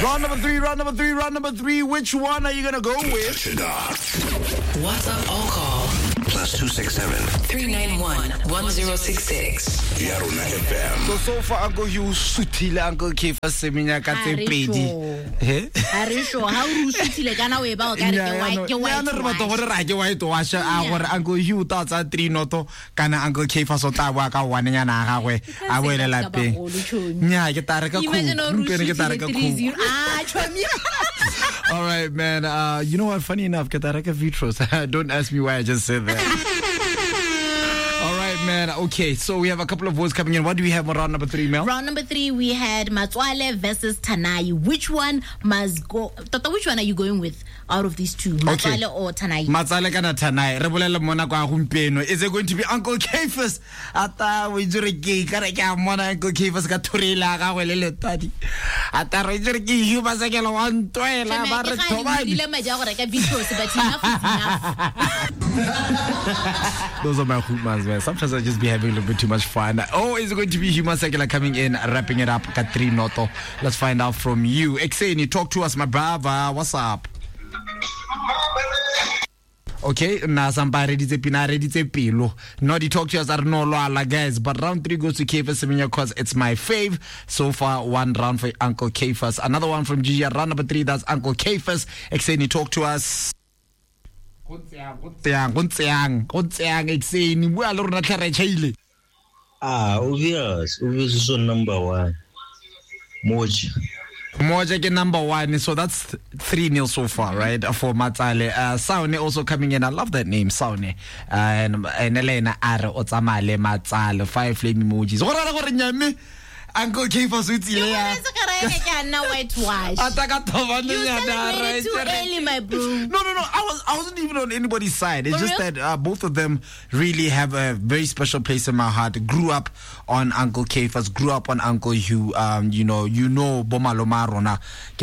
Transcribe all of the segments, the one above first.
Round number three. Which one are you gonna go with? WhatsApp all call. +267 391 1066. Yarona FM. So far Uncle Hugh suthile Uncle Kefa seminya ka tse pedi. Arisho how ru suthile kana we ba o ka re ke white. Ya re batla gore ra ke white wash a gore Uncle Hugh ta tsa 3 noto kana Uncle Kefa so ta bua ka one nyana ga gagwe a boele lapeng. Nya ke tare ka ku. All right, man. You know what? Funny enough, Kataraka Vitros. Don't ask me why I just said that. All right, man. Okay, so we have a couple of votes coming in. What do we have on round number 3, Mel? Round number 3, we had Matswale versus Tanai. Which one must go? Tata, which one are you going with out of these two? Matswale or Tanai? Matswale kana Tanai. Rebolele mona kwa gumpieno. Is it going to be Uncle Kefas? Ata we jure ke kare ka mona Uncle Kefas ka thurela ga go le letadi. Ata re jure ke hu ba se ke lo wan toela ba re thobadi. Those are my hoopmans, man. Sometimes I just be having a little bit too much fun. Oh, is it going to be Huma Sekela coming in, wrapping it up? Katri Noto. Let's find out from you. Exeni, talk to us, my brother. What's up? Okay, na somebody ready to pilo. No, the talk to us are no loala, guys. But round 3 goes to Kefas Semenya because it's my fave. So far, 1 round for Uncle Kefas. Another one from Gigi. Round number 3, that's Uncle Kefas. Exeni, talk to us. Exeni. Bua le rona tlhare chaile. Obvious is on number 1. Moja ke number 1, so that's 3-0 so far, right? For Matsale. Saune also coming in. I love that name, Saune. And Elena Are Otsamale Matsale. 5 flame emojis. Gore nyame Uncle Kefas utsile ya. You too early, my bro. No. I wasn't even on anybody's side. It's just that both of them really have a very special place in my heart. Grew up on Uncle Kefas, grew up on Uncle Hugh. You know, Bomalo Marona.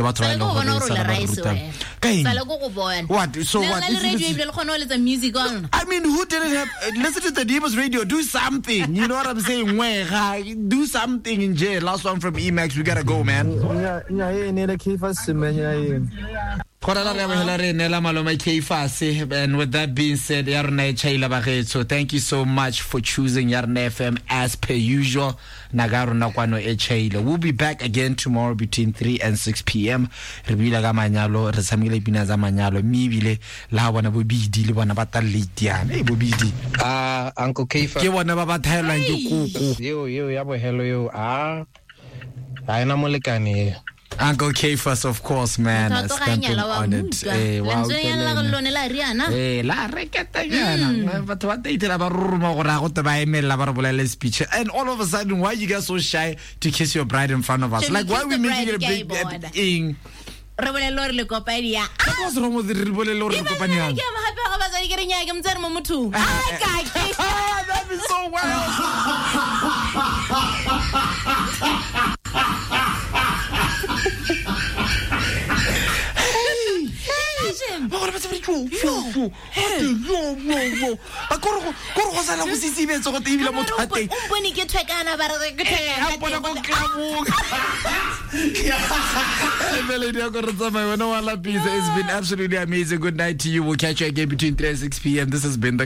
What? So what? I mean, who didn't have? Listen to the Divas Radio. Do something. You know what I'm saying? Do something in jail. Last one from Emax. We gotta go, man. And with that being said, so thank you so much for choosing Yarna FM as per usual. We'll be back again tomorrow between 3 and 6 p.m. Uncle Kefa. Uncle Kefas, of course, man. Stamping on it. And all of a sudden, why you guys so shy to kiss your bride in front of us? Like, why are we making it a big thing? What's wrong with the that'd be so wild. It's been absolutely amazing. Good night to you. We'll catch you again between 3 and 6 p.m. This has been the